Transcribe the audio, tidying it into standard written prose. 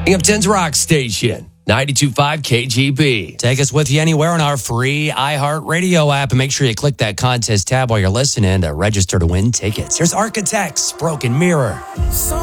Binghamton's Rock Station, 92.5 KGB. Take us with you anywhere on our free iHeartRadio app, and make sure you click that contest tab while you're listening to register to win tickets. Here's Architects, Broken Mirror.